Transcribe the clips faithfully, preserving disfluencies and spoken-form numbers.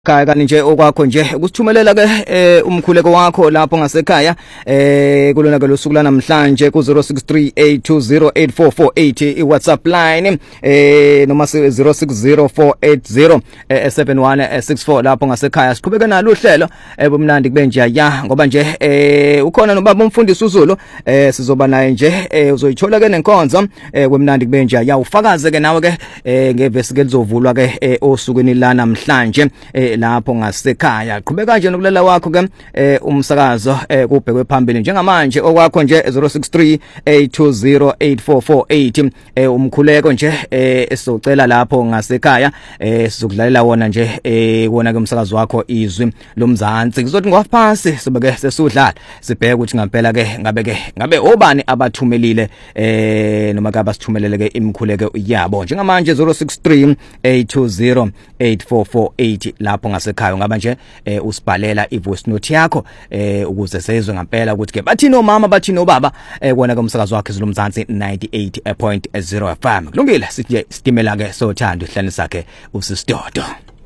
Kaya kanti nje okwakho nje ukusithumelela ke umkhuleko wakho lapho ngasekhaya eh kulona ke losuku lanamhlanje ku zero six three eight two zero eight four four eight i WhatsApp line eh noma zero six zero four eight zero seven one six four lapho ngasekhaya siqhubeka nalo uhlelo ebumnandi kube nje ya ngoba nje eh ukhona nobaba umfundisi uZulu eh sizoba naye nje uzoyithola ke nenkonzo kwemnandi kube nje ya ufakaze ke nawe ke ngevesi ke lizovulwa ke osukwini lanamhlanje lapho ngasekhaya qhubeka nje nokulela wakho ke umsakazo kubhekwe phambili njengamanje okwakho nje zero six three eight two zero eight four four eight umkhuleko nje esocela lapho ngasekhaya sizokudlalela wona nje wona ke umsakazo wakho izwi lomzansi kuzothi ngwaphansi sobeke sesudlala sibheke ukuthi ngempela ke ngabe ke ngabe obani abathumelile noma ke basithumelele ke imkhuleko yabo njengamanje zero six three eight two zero eight four four eight lapho ngasekhaya ngaba nje usibhalela ivoice note yakho ukuze sezwe ngempela ukuthi ke bathini omama bathini obaba kona ke umsakazo wakhe izilomzansi ninety-eight point zero F M kulungile sithi sitimela ke sothando ihlani sakhe usisidodo.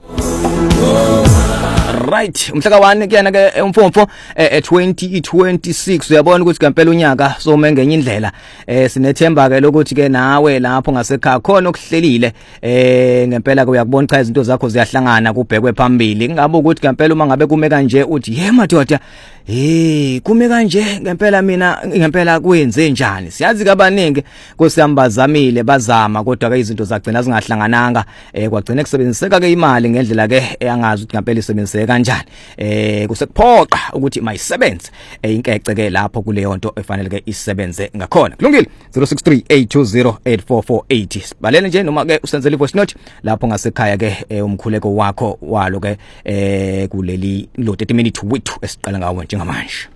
Right umhlaka one kuyana ke umfomfo twenty twenty-six uyabona ukuthi ngempela unyaka some ngenye indlela eh sinethemba ke lokuthi ke nawe lapho ngasekhaya khona okuhlelile eh ngempela ke uyakubona cha izinto zakho ziyahlangana kubhekwe phambili ngabe ukuthi ngempela uma ngabe kume kanje uthi ye madoda eh kume kanje ngempela mina ngempela kwenze njani siyazi kabaningi kusiyambazamile bazama kodwa ke izinto zagcina zingahlangananga eh kwagcina kusebenziseka ke imali ngendlela ke angazi ukuthi ngempela isebenziseka kanjani eh kusekuphoqa ukuthi mayisebenze inkece ke lapho kuleyo nto efanele ke isebenze ngakhona kulungile zero six three eight two zero eight four four eight balele nje noma ke usenzele voice note lapho ngasekhaya ke umkhuleko wakho walo ke eh kuleli lo thirty minute wethu esiqala ngawo njengamanje.